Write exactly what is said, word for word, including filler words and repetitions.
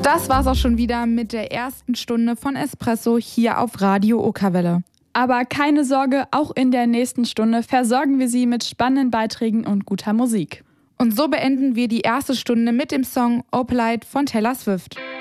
Das war's auch schon wieder mit der ersten Stunde von Espresso hier auf Radio Okerwelle. Aber keine Sorge, auch in der nächsten Stunde versorgen wir Sie mit spannenden Beiträgen und guter Musik. Und so beenden wir die erste Stunde mit dem Song Opalite von Taylor Swift.